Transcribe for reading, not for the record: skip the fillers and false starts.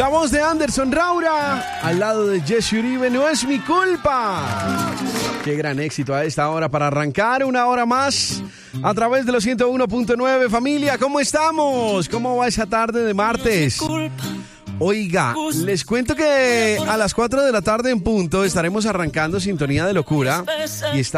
La voz de Anderson Raura al lado de Jesse Uribe, No es mi culpa. Qué gran éxito a esta hora para arrancar una hora más a través de los 101.9. Familia, ¿cómo estamos? ¿Cómo va esa tarde de martes? Oiga, les cuento que a las 4 de la tarde en punto estaremos arrancando Sintonía de Locura y está